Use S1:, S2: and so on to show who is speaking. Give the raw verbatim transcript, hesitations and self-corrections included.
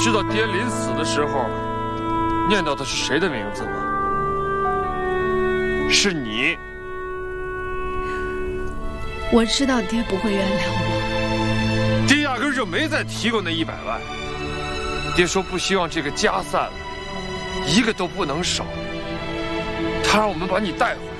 S1: 知道爹临死的时候念叨的是谁的名字吗？是你。
S2: 我知道爹不会原谅我。
S1: 爹压根就没再提过那一百万。爹说不希望这个家散了，一个都不能少。他让我们把你带回来。